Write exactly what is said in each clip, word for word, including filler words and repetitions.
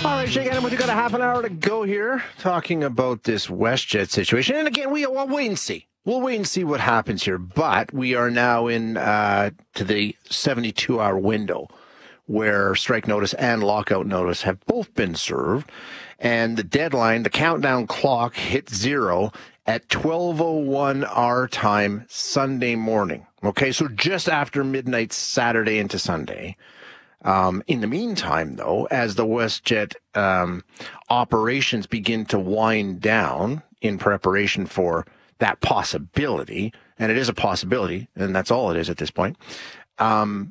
All right, Shane Adam, we've got a half an hour to go here talking about this WestJet situation. And again, we, we'll wait and see. We'll wait and see what happens here. But we are now in uh, to the seventy-two hour window where strike notice and lockout notice have both been served. And the deadline, the countdown clock hit zero at twelve oh one our time Sunday morning. Okay, so just after midnight Saturday into Sunday. Um, in the meantime, though, as the WestJet um, operations begin to wind down in preparation for that possibility, and it is a possibility, and that's all it is at this point, um,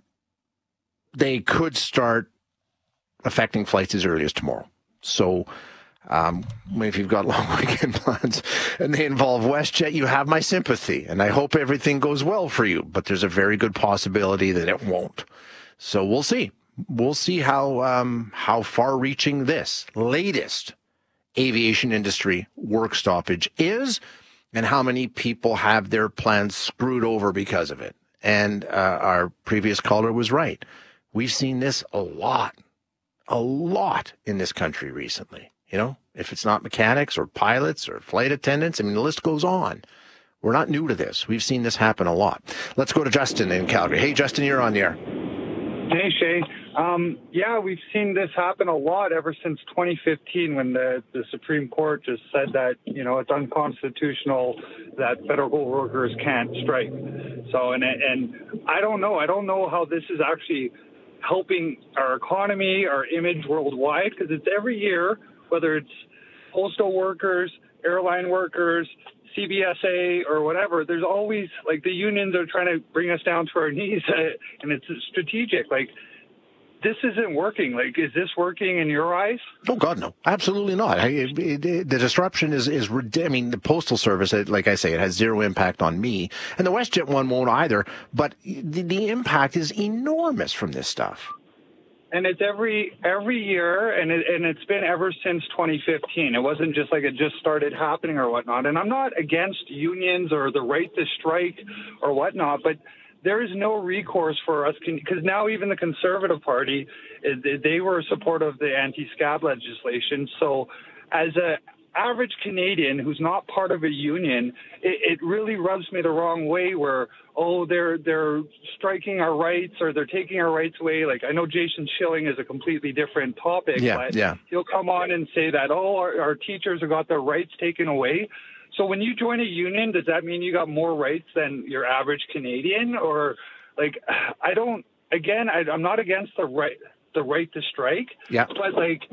they could start affecting flights as early as tomorrow. So um, if you've got long weekend plans and they involve WestJet, you have my sympathy, and I hope everything goes well for you, but there's a very good possibility that it won't. So we'll see. We'll see how um, how far-reaching this latest aviation industry work stoppage is and how many people have their plans screwed over because of it. And uh, our previous caller was right. We've seen this a lot, a lot in this country recently. You know, if it's not mechanics or pilots or flight attendants, I mean, the list goes on. We're not new to this. We've seen this happen a lot. Let's go to Justin in Calgary. Hey, Justin, you're on the air. Hey, Shay. Um, yeah, we've seen this happen a lot ever since twenty fifteen when the, the Supreme Court just said that, you know, it's unconstitutional that federal workers can't strike. So, and, and I don't know. I don't know how this is actually helping our economy, our image worldwide, because it's every year, whether it's postal workers, airline workers, C B S A or whatever, there's always, like, the unions are trying to bring us down to our knees, and it's strategic. Like, this isn't working. Like, is this working in your eyes? Oh, God, no. Absolutely not. I, it, it, the disruption is, is, I mean, the Postal Service, like I say, it has zero impact on me, and the WestJet one won't either, but the, the impact is enormous from this stuff. And it's every every year, and it, and it's been ever since twenty fifteen. It wasn't just like it just started happening or whatnot. And I'm not against unions or the right to strike or whatnot, but there is no recourse for us, because now even the Conservative Party, they were supportive of the anti-scab legislation. So as a average Canadian who's not part of a union, it, it really rubs me the wrong way where, oh, they're they're striking our rights or they're taking our rights away. Like, I know Jason Schilling is a completely different topic, yeah, but yeah. he'll come on and say that, oh, our, our teachers have got their rights taken away. So when you join a union, does that mean you got more rights than your average Canadian? Or, like, I don't, again, I, I'm not against the right the right to strike, yeah. but, like,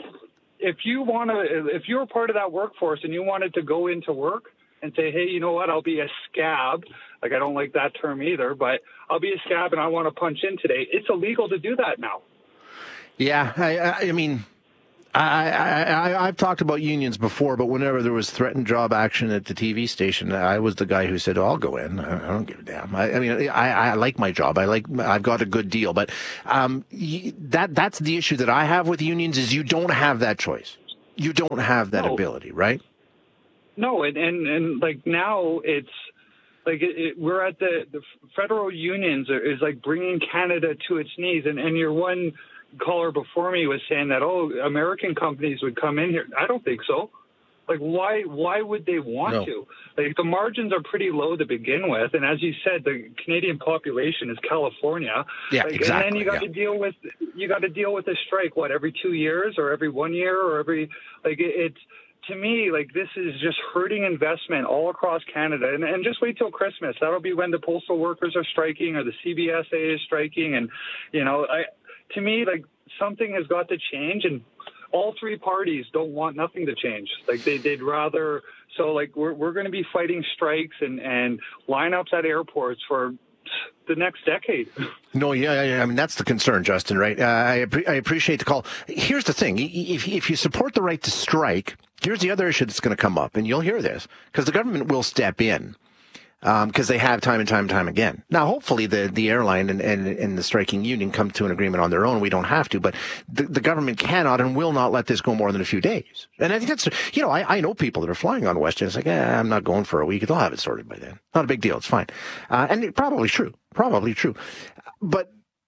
if you want to, if you're part of that workforce and you wanted to go into work and say, hey, you know what, I'll be a scab, like, I don't like that term either, but I'll be a scab and I want to punch in today, it's illegal to do that now. Yeah, I, I mean, I, I, I, I've talked about unions before, but whenever there was threatened job action at the T V station, I was the guy who said, oh, I'll go in. I, I don't give a damn. I, I mean, I, I like my job. I like, I've got a good deal. But um, that that's the issue that I have with unions is you don't have that choice. You don't have that no. ability, right? No, and, and, and like now it's like it, it, we're at the, the federal unions are, is like bringing Canada to its knees. And, and your one caller before me was saying that, oh, American companies would come in here. I don't think so. Like, why why would they want no. to? Like, the margins are pretty low to begin with. And as you said, the Canadian population is California. Yeah, like, exactly. And then you got yeah. to deal with you got to deal with a strike, what, every two years or every one year or every like it, it's to me, like, this is just hurting investment all across Canada. And, and just wait till Christmas. That'll be when the postal workers are striking or the C B S A is striking. And, you know, I to me, like, something has got to change, and all three parties don't want nothing to change. Like, they, they'd rather, so, like, we're we're going to be fighting strikes and, and lineups at airports for the next decade. No, yeah, yeah, I mean, that's the concern, Justin, right? Uh, I, I appreciate the call. Here's the thing. If, if you support the right to strike, here's the other issue that's going to come up, and you'll hear this, because the government will step in. Because um, they have time and time and time again. Now, hopefully, the, the airline and, and, and the striking union come to an agreement on their own. We don't have to, but the, the government cannot and will not let this go more than a few days. And I think that's, you know, I, I know people that are flying on WestJet. It's like, eh, I'm not going for a week. They'll have it sorted by then. Not a big deal. It's fine. Uh, and it, probably true. Probably true. But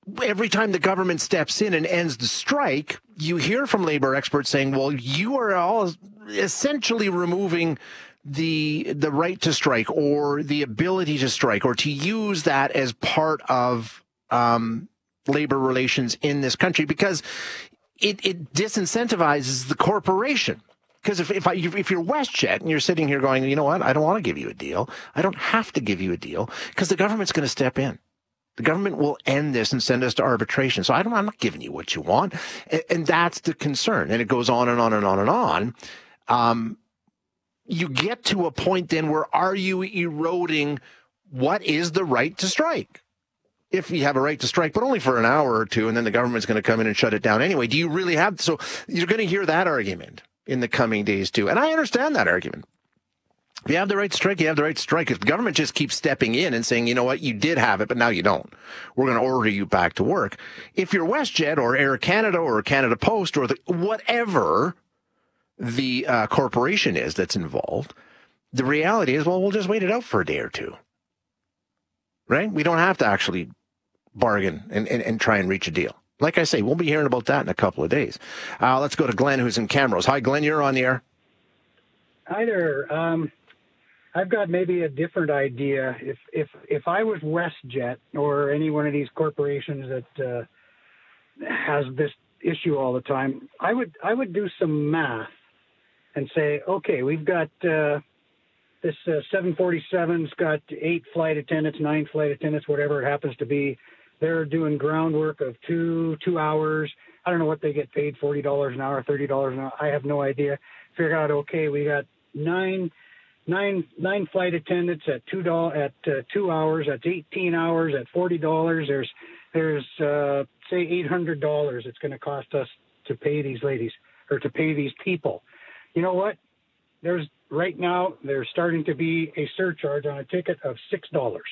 every time the government steps in and ends the strike, you hear from labor experts saying, well, you are all essentially removing the the right to strike or the ability to strike or to use that as part of um, labor relations in this country, because it, it disincentivizes the corporation. Because if if, I, if you're WestJet and you're sitting here going, you know what, I don't want to give you a deal. I don't have to give you a deal because the government's going to step in. The government will end this and send us to arbitration. So I don't, I'm not giving you what you want. And, and that's the concern. And it goes on and on and on and on. Um, you get to a point then where are you eroding what is the right to strike? If you have a right to strike, but only for an hour or two, and then the government's going to come in and shut it down anyway. Do you really have? So you're going to hear that argument in the coming days too. And I understand that argument. If you have the right to strike, you have the right to strike. If the government just keeps stepping in and saying, you know what, you did have it, but now you don't. We're going to order you back to work. If you're WestJet or Air Canada or Canada Post or the, whatever the uh, corporation is that's involved, the reality is, well, we'll just wait it out for a day or two. Right? We don't have to actually bargain and, and, and try and reach a deal. Like I say, we'll be hearing about that in a couple of days. Uh, let's go to Glenn, who's in Camrose. Hi, Glenn, you're on the air. Hi there. Um, I've got maybe a different idea. If if if I was WestJet or any one of these corporations that uh, has this issue all the time, I would I would do some math and say, okay, we've got uh, this uh, seven forty-seven's got eight flight attendants, nine flight attendants, whatever it happens to be. They're doing groundwork of two two hours. I don't know what they get paid, forty dollars an hour, thirty dollars an hour. I have no idea. Figure out, okay, we got nine nine nine flight attendants at two dollars at uh, two hours. That's eighteen hours at forty dollars. There's there's uh, say eight hundred dollars. It's going to cost us to pay these ladies or to pay these people. You know what? There's right now there's starting to be a surcharge on a ticket of six dollars.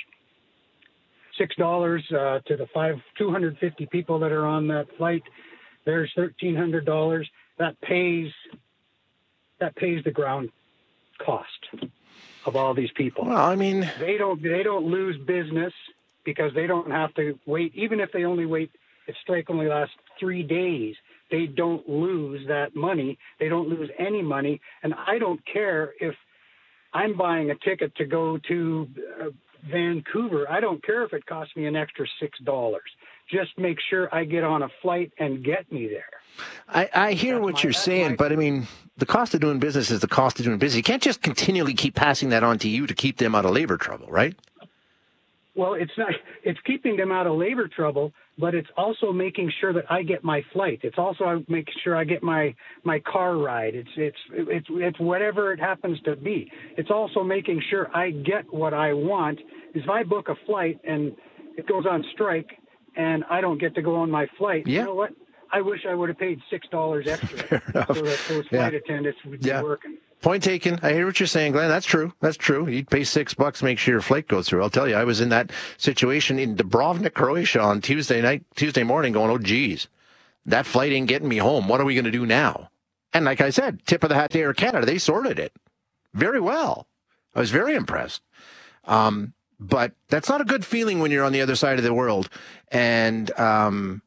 Six dollars uh, to the five two hundred fifty people that are on that flight. There's thirteen hundred dollars. That pays that pays the ground cost of all these people. Well, I mean, they don't they don't lose business because they don't have to wait. Even if they only wait, if strike only lasts three days, they don't lose that money. They don't lose any money. And I don't care if I'm buying a ticket to go to uh, Vancouver. I don't care if it costs me an extra six dollars. Just make sure I get on a flight and get me there. I, I hear that's what my, you're saying, my... but I mean, the cost of doing business is the cost of doing business. You can't just continually keep passing that on to you to keep them out of labor trouble, right? Well, it's not. It's keeping them out of labor trouble, but it's also making sure that I get my flight. It's also making sure I get my my car ride. It's it's it's it's whatever it happens to be. It's also making sure I get what I want. If I book a flight and it goes on strike and I don't get to go on my flight, yeah. You know what? I wish I would have paid six dollars extra so that those flight yeah. attendants would yeah. be working. Point taken. I hear what you're saying, Glenn. That's true. That's true. You'd pay six bucks to make sure your flight goes through. I'll tell you, I was in that situation in Dubrovnik, Croatia on Tuesday night, Tuesday morning going, oh, geez, that flight ain't getting me home. What are we going to do now? And like I said, tip of the hat to Air Canada. They sorted it very well. I was very impressed. Um, but that's not a good feeling when you're on the other side of the world and um,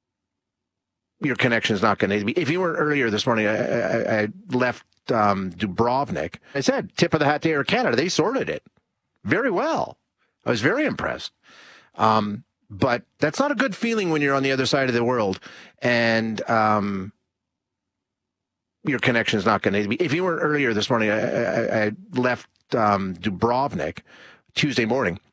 your connection is not going to be. If you weren't earlier this morning, I, I, I left Um, Dubrovnik. I said, tip of the hat to Air Canada. They sorted it very well. I was very impressed. Um, but that's not a good feeling when you're on the other side of the world and um, your connection is not going to be. If you weren't earlier this morning, I, I, I left um, Dubrovnik Tuesday morning.